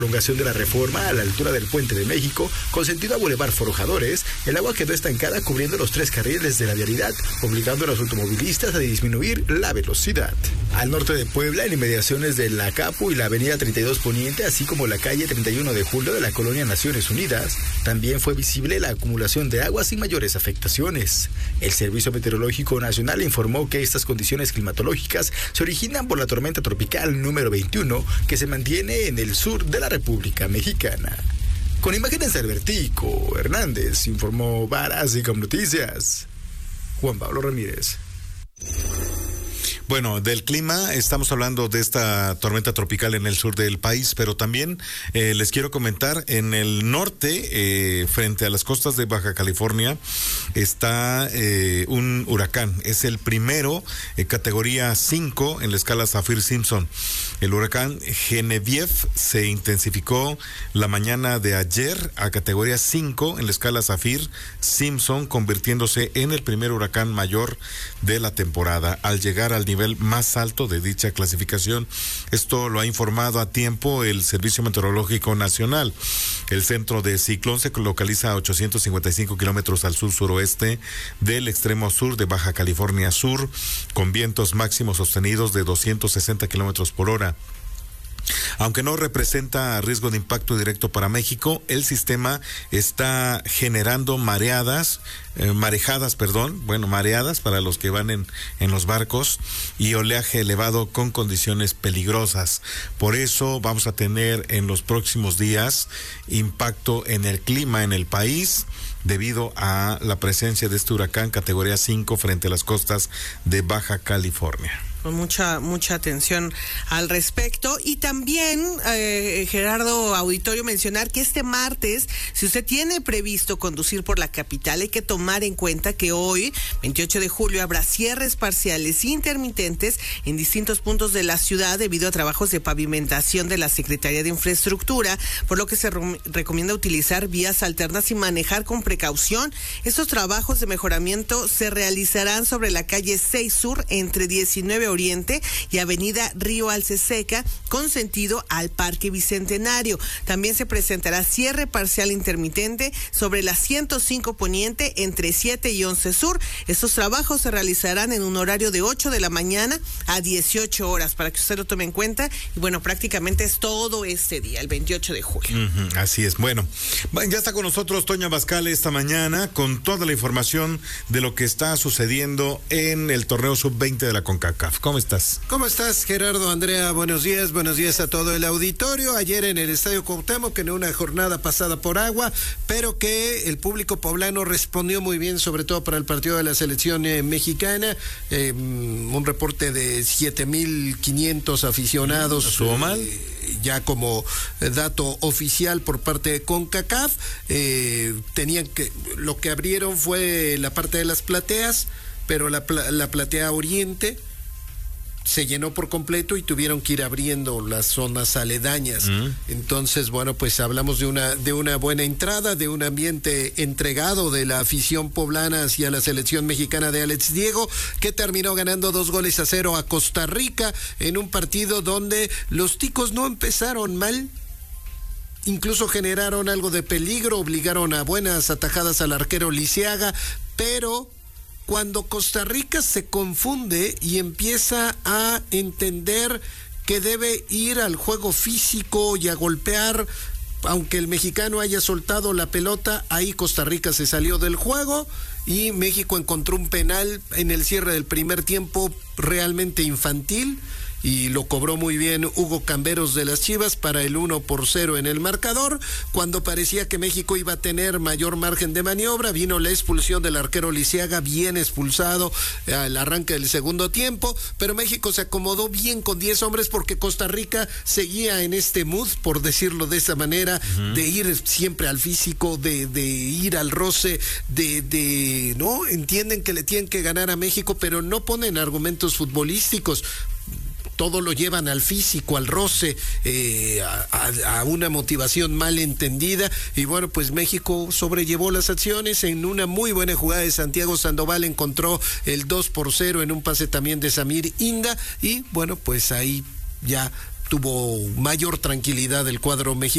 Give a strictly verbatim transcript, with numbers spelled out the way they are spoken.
Prolongación de la Reforma a la altura del Puente de México, con sentido a Boulevard Forjadores, el agua quedó estancada cubriendo los tres carriles de la vialidad, obligando a los automovilistas a disminuir la velocidad. Al norte de Puebla, en inmediaciones de la Capu y la avenida treinta y dos Poniente, así como la calle treinta y uno de julio de la colonia Naciones Unidas, también fue visible la acumulación de agua sin mayores afectaciones. El Servicio Meteorológico Nacional informó que estas condiciones climatológicas se originan por la tormenta tropical número veintiuno, que se mantiene en el sur de la República Mexicana. Con imágenes de Albertico Hernández, informó Barasicom Noticias, Juan Pablo Ramírez. Bueno, del clima estamos hablando de esta tormenta tropical en el sur del país, pero también eh, les quiero comentar, en el norte, eh, frente a las costas de Baja California, está eh, un huracán. Es el primero, eh, categoría cinco en la escala Saffir-Simpson. El huracán Genevieve se intensificó la mañana de ayer a categoría cinco en la escala Saffir-Simpson, convirtiéndose en el primer huracán mayor de la temporada, al llegar al nivel más alto de dicha clasificación. Esto lo ha informado a tiempo el Servicio Meteorológico Nacional. El centro de ciclón se localiza a ochocientos cincuenta y cinco kilómetros al sur-suroeste del extremo sur de Baja California Sur, con vientos máximos sostenidos de doscientos sesenta kilómetros por hora. Aunque no representa riesgo de impacto directo para México, el sistema está generando mareadas, eh, marejadas, perdón, bueno, mareadas para los que van en, en los barcos, y oleaje elevado con condiciones peligrosas. Por eso vamos a tener en los próximos días impacto en el clima en el país, debido a la presencia de este huracán categoría cinco frente a las costas de Baja California. Con mucha, mucha atención al respecto. Y también, eh, Gerardo Auditorio, mencionar que este martes, si usted tiene previsto conducir por la capital, hay que tomar en cuenta que hoy, veintiocho de julio, habrá cierres parciales intermitentes en distintos puntos de la ciudad debido a trabajos de pavimentación de la Secretaría de Infraestructura, por lo que se re- recomienda utilizar vías alternas y manejar con precaución. Estos trabajos de mejoramiento se realizarán sobre la calle seis Sur entre diecinueve Oriente y avenida Río Alceseca, con sentido al Parque Bicentenario. También se presentará cierre parcial intermitente sobre la ciento cinco Poniente entre siete y once Sur. Estos trabajos se realizarán en un horario de ocho de la mañana a dieciocho horas, para que usted lo tome en cuenta. Y bueno, prácticamente es todo este día, el veintiocho de julio. Uh-huh, así es. Bueno, ya está con nosotros Toña Bascal esta mañana con toda la información de lo que está sucediendo en el torneo sub veinte de la CONCACAF. ¿Cómo estás? ¿Cómo estás, Gerardo, Andrea? Buenos días, buenos días a todo el auditorio. Ayer en el Estadio Cuauhtémoc, en una jornada pasada por agua, pero que el público poblano respondió muy bien, sobre todo para el partido de la selección eh, mexicana. Eh, un reporte de siete mil quinientos aficionados. ¿Estuvo mal? Eh, ya como dato oficial por parte de CONCACAF. Eh, tenían que, lo que abrieron fue la parte de las plateas, pero la, la platea Oriente se llenó por completo y tuvieron que ir abriendo las zonas aledañas. Mm. Entonces, bueno, pues hablamos de una de una buena entrada, de un ambiente entregado de la afición poblana hacia la selección mexicana de Alex Diego, que terminó ganando dos goles a cero a Costa Rica en un partido donde los ticos no empezaron mal. Incluso generaron algo de peligro, obligaron a buenas atajadas al arquero Lisiaga, pero cuando Costa Rica se confunde y empieza a entender que debe ir al juego físico y a golpear, aunque el mexicano haya soltado la pelota, ahí Costa Rica se salió del juego y México encontró un penal en el cierre del primer tiempo realmente infantil, y lo cobró muy bien Hugo Camberos de las Chivas para el uno por cero en el marcador. Cuando parecía que México iba a tener mayor margen de maniobra, vino la expulsión del arquero Lisiaga, bien expulsado al arranque del segundo tiempo, pero México se acomodó bien con diez hombres porque Costa Rica seguía en este mood, por decirlo de esa manera, uh-huh. de ir siempre al físico, de, de ir al roce, de, de, ¿no? Entienden que le tienen que ganar a México, pero no ponen argumentos futbolísticos. Todo lo llevan al físico, al roce, eh, a, a una motivación mal entendida, y bueno, pues México sobrellevó las acciones. En una muy buena jugada de Santiago Sandoval encontró el dos por cero en un pase también de Samir Inda, y bueno, pues ahí ya tuvo mayor tranquilidad el cuadro mexicano.